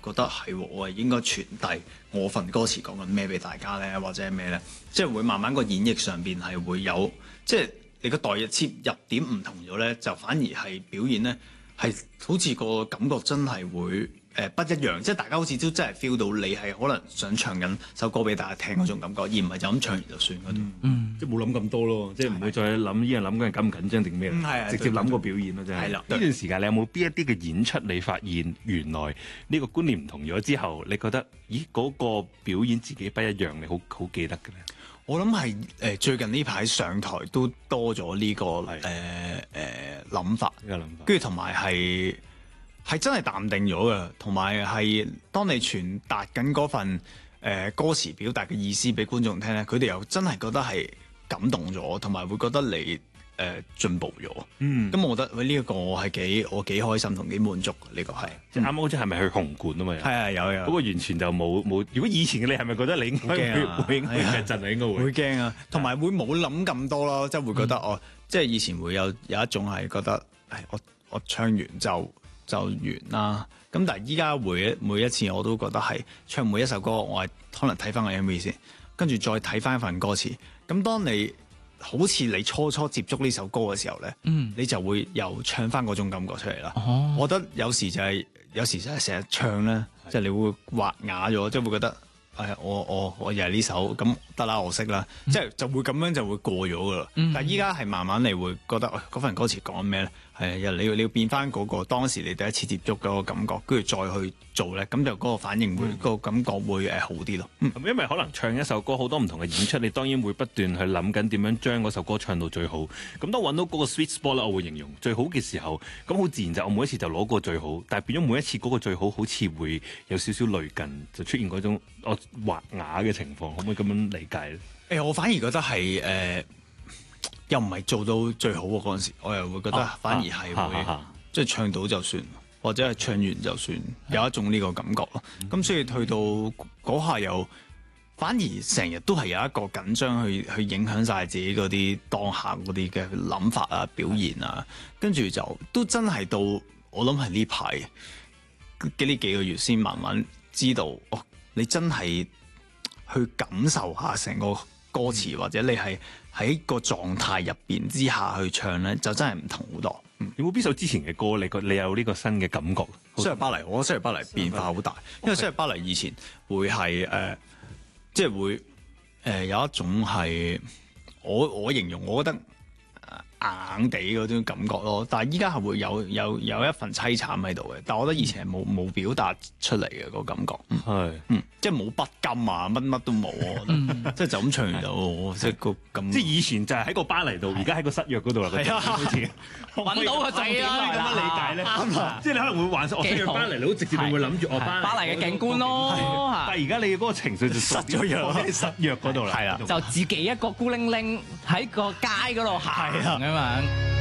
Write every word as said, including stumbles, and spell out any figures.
覺得係我係應該傳遞我份歌詞講緊咩俾大家咧，或者係咩咧，即係會慢慢個演繹上邊係會有，即係你個代入切入點唔同咗咧，就反而係表演咧係好似個感覺真係會。誒不一樣，即係大家好似都真係 feel 到你係可能想唱緊首歌俾大家聽嗰種感覺，而唔係就咁唱完就算嗰種。 嗯，即係冇諗咁多咯，即係唔會再諗依樣諗嗰樣緊唔緊張定咩， 嗯、 直接諗個表演咯，真係。係啦，呢段時間你有冇邊一啲嘅演出你發現原來呢個觀念唔同咗之後，你覺得咦嗰、嗰個表演自己不一樣，你好好記得嘅咧？ 我諗係誒最近呢排上台都多咗呢、呢個誒誒諗法， 呢個諗法， 跟住同埋係。係真係淡定咗嘅，同埋係當你傳達緊嗰份誒、呃、歌詞表達嘅意思俾觀眾聽咧，佢哋又真係覺得係感動咗，同埋會覺得你誒、呃、進步咗。嗯，咁我覺得喂呢一個我係幾我幾開心同幾滿足嘅呢、呢個係。 即係啱啱好似係咪去紅館啊嘛？ 係啊，有有。 不過完全就冇冇。如果以前嘅你係咪覺得你應該會、啊、會應該係真係應該會？會驚啊，同埋會冇諗咁多咯，即係會覺得、嗯、哦，即係以前會有有一種係覺得，誒我我唱完就。就完啦，咁但係依家每每一次我都覺得係唱每一首歌，我係可能睇翻個 M V 先，跟住再睇翻一份歌詞。咁當你好似你初初接觸呢首歌嘅時候咧，嗯、你就會又唱翻嗰種感覺出嚟啦。哦、我覺得有時就係、是、有時真係成日唱咧，即係的你會滑啞咗，即係會覺得。係我我我又係呢首咁得啦，我識啦，嗯、即係就會咁樣就會過咗噶啦。嗯、但係依家係慢慢你會覺得，嗰、哎、份歌詞講咩咧？係啊，你要你要變翻嗰、嗰個當時你第一次接觸嗰個感覺，跟住再去做咧，咁就嗰個反應會、嗯、個感覺會誒好啲咯。嗯、 因為可能唱一首歌好多唔同嘅演出，你當然會不斷去諗緊點樣將嗰首歌唱到最好。咁當揾到嗰個 sweet spot 啦，我會形容最好嘅時候，咁好自然就我每一次就攞個最好，但係變咗每一次嗰個最好好似會有少少類近，就出現嗰種我滑啞嘅情況，可唔可以咁樣理解咧？誒、 欸，我反而覺得係誒、呃，又唔係做到最好喎。嗰陣時，我又會覺得反而係會、啊啊啊、即係唱到就算，或者係唱完就算，有一種呢個感覺咯。咁、嗯、所以去到嗰下又反而成日都係有一個緊張去去影響晒自己嗰啲當下嗰啲嘅諗法啊、表現啊，跟住就都真係到我諗係呢排嘅呢幾個月先慢慢知道，哦，你真係。去感受下成個歌詞，嗯、或者你係喺個狀態入邊之下去唱咧，就真係唔同好多。嗯、有冇邊首之前嘅歌，你覺你有呢個新嘅感覺？昔日巴黎，我覺得昔日巴黎變化好大，因為昔日巴黎以前會係誒、呃，即係會誒、呃、有一種係我我形容，我覺得硬地嗰種感覺咯。但係依家係會有有有一份凄慘喺度嘅，但係我覺得以前係冇冇表達出嚟嘅個感覺。係嗯。嗯即係冇筆金啊，乜乜都冇啊，嗯、即係就咁唱完就，即係個咁。即係以前就係喺個巴黎度，而家喺個失約嗰度啦。係啊，好似揾到個重點啦。 你咁樣理解咧？即係你可能會幻想，我失約巴黎，你好直接會唔諗住我巴黎巴黎嘅景觀咯。 但係而家你嗰個情緒就失咗約喺失約嗰度啦。係啦， 就自己一個孤零零喺個街嗰度行咁樣。